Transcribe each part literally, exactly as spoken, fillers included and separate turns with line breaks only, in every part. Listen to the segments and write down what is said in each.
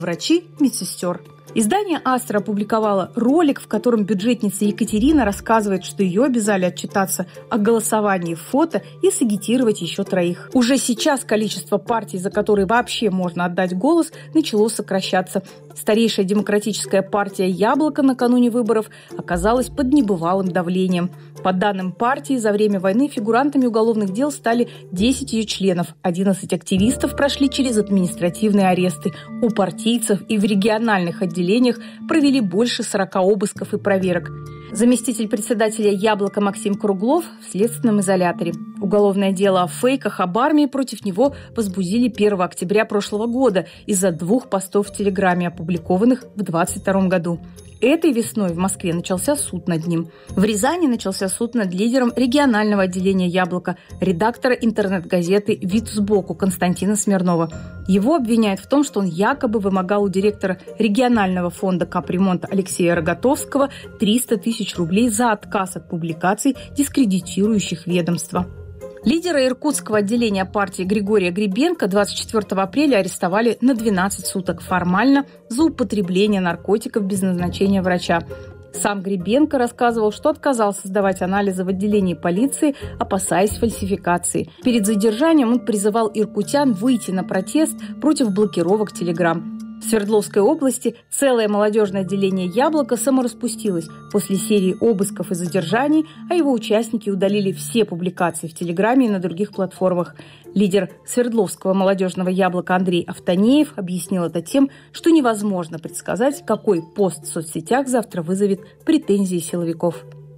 врачи, медсестер. Издание «Астра» опубликовало ролик, в котором бюджетница Екатерина рассказывает, что ее обязали отчитаться о голосовании в фото и сагитировать еще троих. Уже сейчас количество партий, за которые вообще можно отдать голос, начало сокращаться. Старейшая демократическая партия «Яблоко» накануне выборов оказалась под небывалым давлением. По данным партии, за время войны фигурантами уголовных дел стали десять ее членов, одиннадцать активистов прошли через административные аресты. У партийцев и в региональных отделениях провели больше сорока обысков и проверок. Заместитель председателя «Яблока» Максим Круглов в следственном изоляторе. Уголовное дело о фейках об армии против него возбудили первого октября прошлого года из-за двух постов в Телеграме, опубликованных в двадцать втором году. Этой весной в Москве начался суд над ним. В Рязани начался суд над лидером регионального отделения «Яблоко», редактора интернет-газеты «Вид сбоку» Константина Смирнова. Его обвиняют в том, что он якобы вымогал у директора регионального фонда капремонта Алексея Рогатовского триста тысяч рублей за отказ от публикаций, дискредитирующих ведомство. Лидера иркутского отделения партии Григория Гребенко двадцать четвёртого апреля арестовали на двенадцать суток формально за употребление наркотиков без назначения врача. Сам Гребенко рассказывал, что отказался сдавать анализы в отделении полиции, опасаясь фальсификации. Перед задержанием он призывал иркутян выйти на протест против блокировок Телеграм. В Свердловской области целое молодежное отделение «Яблоко» самораспустилось после серии обысков и задержаний, а его участники удалили все публикации в Телеграме и на других платформах. Лидер Свердловского молодежного «Яблока» Андрей Автонеев объяснил это тем, что невозможно предсказать, какой пост в соцсетях завтра вызовет претензии силовиков.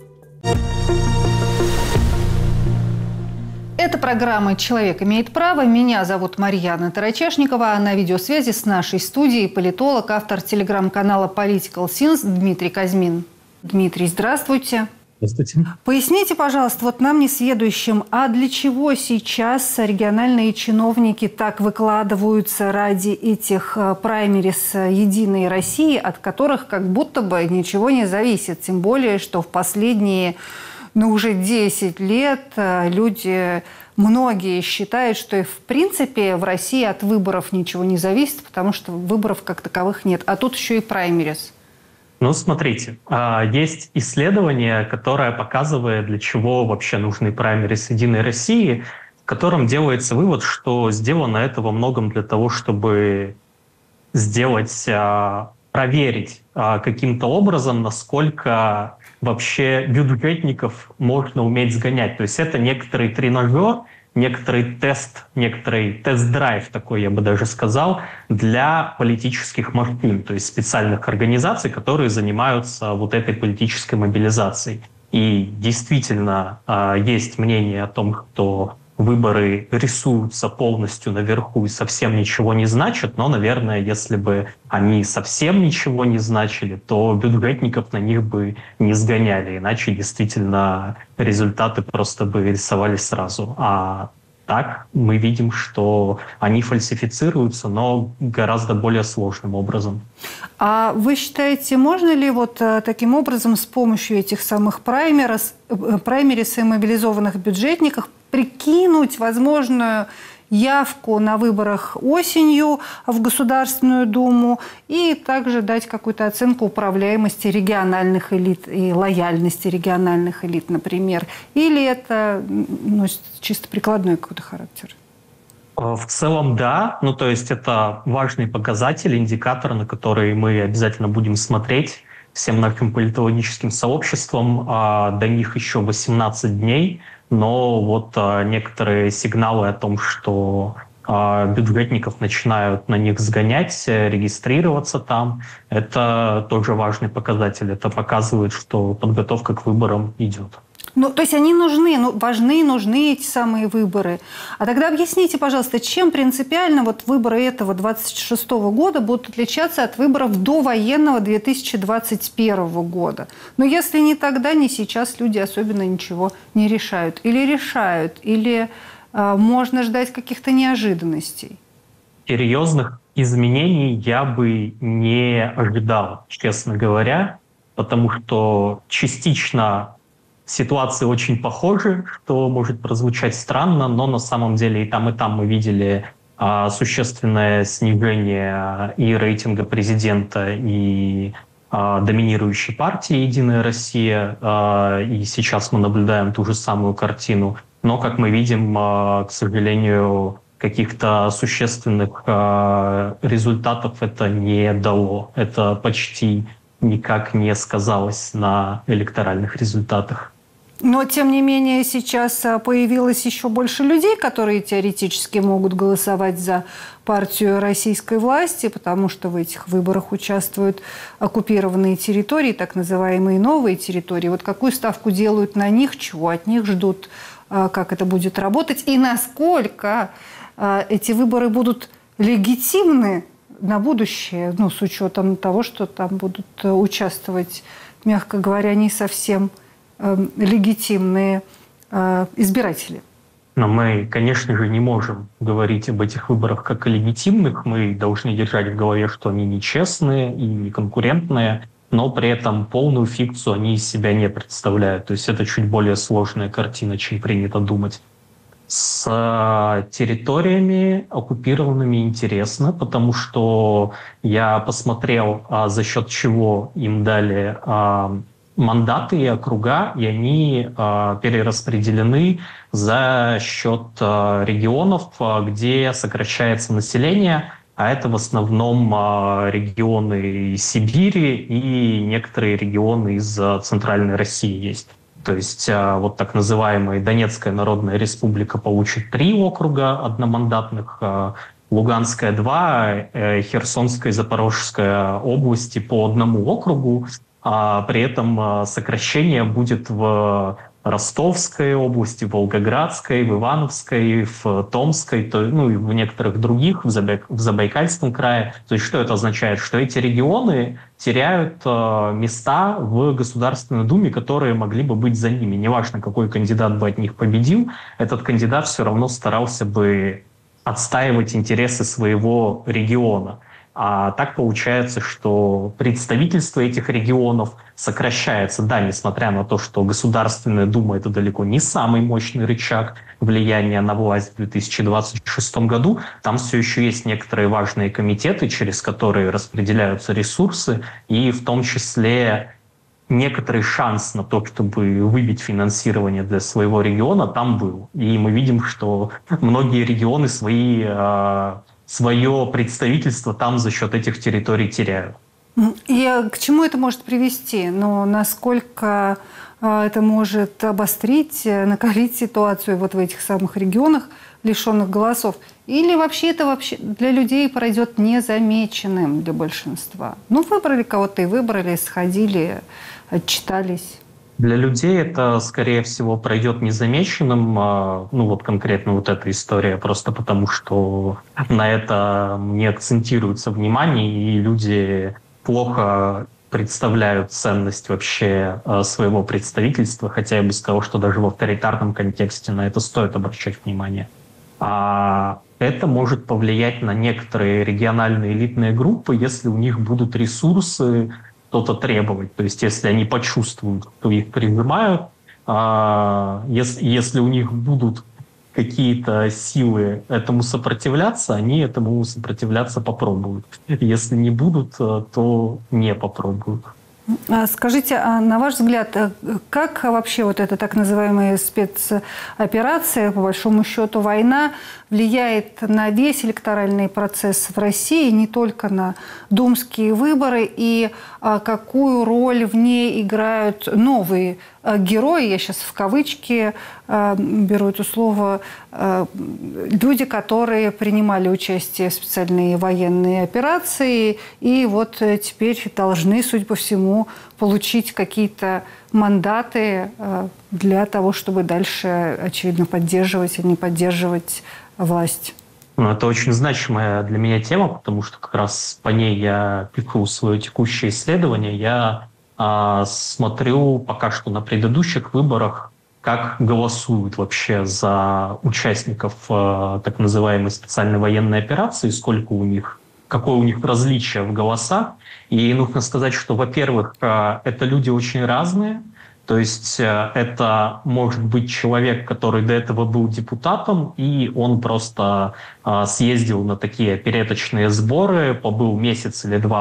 Это программа «Человек имеет право». Меня зовут Марьяна Тарачешникова. А на видеосвязи с нашей студией политолог, автор телеграм-канала Political Sins Дмитрий Казьмин. Дмитрий, здравствуйте.
Здравствуйте.
Поясните, пожалуйста, вот нам несведущим, а для чего сейчас региональные чиновники так выкладываются ради этих праймерис «Единой России», от которых как будто бы ничего не зависит? Тем более, что в последние... Но уже десять лет люди, многие считают, что и в принципе в России от выборов ничего не зависит, потому что выборов как таковых нет. А тут еще и праймерис.
Ну, смотрите, есть исследование, которое показывает, для чего вообще нужны праймерис «Единой России», в котором делается вывод, что сделано это во многом для того, чтобы сделать, проверить каким-то образом, насколько вообще бюджетников можно уметь сгонять. То есть это некоторый тренажер, некоторый тест, некоторый тест-драйв такой, я бы даже сказал, для политических машин, то есть специальных организаций, которые занимаются вот этой политической мобилизацией. И действительно есть мнение о том, что выборы рисуются полностью наверху и совсем ничего не значат, но, наверное, если бы они совсем ничего не значили, то бюджетников на них бы не сгоняли, иначе действительно результаты просто бы рисовались сразу. А так мы видим, что они фальсифицируются, но гораздо более сложным образом.
А вы считаете, можно ли вот таким образом с помощью этих самых праймерис, праймерис и мобилизованных бюджетников прикинуть возможную явку на выборах осенью в Государственную Думу и также дать какую-то оценку управляемости региональных элит и лояльности региональных элит, например? Или это носит чисто прикладной какой-то характер?
В целом, да. Ну, то есть это важный показатель, индикатор, на который мы обязательно будем смотреть всем нашим политологическим сообществом. До них еще восемнадцать дней. Но вот а, некоторые сигналы о том, что а, бюджетников начинают на них сгонять, регистрироваться там, это тоже важный показатель. Это показывает, что подготовка к выборам идет.
Ну, то есть они нужны, ну, важны, нужны эти самые выборы. А тогда объясните, пожалуйста, чем принципиально вот выборы этого двадцать шестого года будут отличаться от выборов довоенного две тысячи двадцать первого года? Но если ни тогда, ни сейчас люди особенно ничего не решают. Или решают, или э, можно ждать каких-то неожиданностей?
Серьезных изменений я бы не ожидал, честно говоря, потому что частично ситуации очень похожи, что может прозвучать странно, но на самом деле и там, и там мы видели а, существенное снижение и рейтинга президента, и а, доминирующей партии «Единая Россия». А, и сейчас мы наблюдаем ту же самую картину. Но, как мы видим, а, к сожалению, каких-то существенных а, результатов это не дало. Это почти никак не сказалось на электоральных результатах.
Но, тем не менее, сейчас появилось еще больше людей, которые теоретически могут голосовать за партию российской власти, потому что в этих выборах участвуют оккупированные территории, так называемые новые территории. Вот какую ставку делают на них, чего от них ждут, как это будет работать и насколько эти выборы будут легитимны на будущее, ну, с учетом того, что там будут участвовать, мягко говоря, не совсем легитимные э, избиратели.
Но мы, конечно же, не можем говорить об этих выборах как о легитимных. Мы должны держать в голове, что они нечестные и конкурентные, но при этом полную фикцию они из себя не представляют. То есть это чуть более сложная картина, чем принято думать. С территориями оккупированными интересно, потому что я посмотрел, а, за счет чего им дали а, мандаты и округа, и они э, перераспределены за счет э, регионов, э, где сокращается население, а это в основном э, регионы Сибири и некоторые регионы из э, Центральной России есть. То есть э, вот так называемая Донецкая Народная Республика получит три округа одномандатных, э, Луганская два, э, Херсонская и Запорожская области по одному округу. А при этом сокращение будет в Ростовской области, в Волгоградской, в Ивановской, в Томской, то, ну и в некоторых других, в, Забай, в Забайкальском крае. То есть что это означает? Что эти регионы теряют э, места в Государственной Думе, которые могли бы быть за ними. Неважно, какой кандидат бы от них победил, этот кандидат все равно старался бы отстаивать интересы своего региона. А так получается, что представительство этих регионов сокращается. Да, несмотря на то, что Государственная Дума — это далеко не самый мощный рычаг влияния на власть в две тысячи двадцать шестом году, там все еще есть некоторые важные комитеты, через которые распределяются ресурсы, и в том числе некоторый шанс на то, чтобы выбить финансирование для своего региона, там был. И мы видим, что многие регионы свои... свое представительство там за счет этих территорий теряют.
И к чему это может привести? Ну, насколько это может обострить, накалить ситуацию вот в этих самых регионах, лишенных голосов? Или вообще это вообще для людей пройдет незамеченным для большинства? Ну, выбрали кого-то и выбрали, сходили, отчитались.
Для людей это, скорее всего, пройдет незамеченным. Ну вот конкретно вот эта история, просто потому что на это не акцентируется внимание, и люди плохо представляют ценность вообще своего представительства, хотя я бы сказал, что даже в авторитарном контексте на это стоит обращать внимание. А это может повлиять на некоторые региональные элитные группы, если у них будут ресурсы что-то требовать. То есть если они почувствуют, что их прижимают, а, если, если у них будут какие-то силы этому сопротивляться, они этому сопротивляться попробуют. Если не будут, то не попробуют.
Скажите, а на ваш взгляд, как вообще вот эта так называемая спецоперация, по большому счету война, влияет на весь электоральный процесс в России, не только на думские выборы, и а, какую роль в ней играют новые а, герои, я сейчас в кавычки а, беру это слово, а, люди, которые принимали участие в специальной военной операции и вот теперь должны, судя по всему, получить какие-то мандаты а, для того, чтобы дальше, очевидно, поддерживать или не поддерживать власть.
Ну, это очень значимая для меня тема, потому что как раз по ней я пишу свое текущее исследование. Я э, смотрю пока что на предыдущих выборах, как голосуют вообще за участников э, так называемой специальной военной операции, сколько у них, какое у них различие в голосах. И нужно сказать, что, во-первых, э, это люди очень разные. То есть это может быть человек, который до этого был депутатом, и он просто съездил на такие опереточные сборы, побыл месяц или два